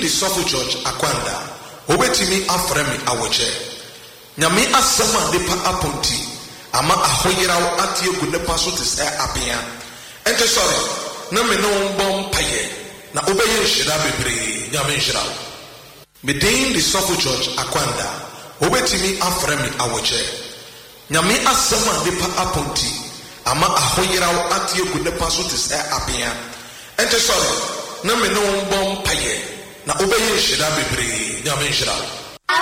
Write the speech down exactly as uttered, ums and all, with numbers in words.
Sofo George Akwanda, Obetimi Afremi Awoche. Nyame asama depa aponti, ama ahoyeraw atie gunepa so te say apia. Ente sorry, na me no bom paye, na obeye shira bebre, nyame shira. Medin the Sofo George Akwanda, Obetimi Afremi Awoche. Nyame asama depa aponti, ama ahoyeraw atie gunepa so te say apia. Ente sorry, na me no bom paye, na obeye shira bebre, nyame shira.